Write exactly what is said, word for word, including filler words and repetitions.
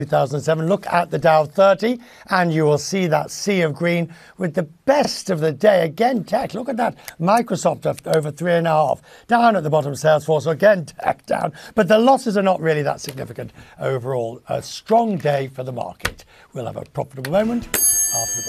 two thousand seven. Look at the Dow thirty and you will see that sea of green with the best of the day. Again, tech. Look at that. Microsoft over three and a half. Down at the bottom, Salesforce. Again, tech down. But the losses are not really that significant overall. A strong day for the market. We'll have a profitable moment after the break.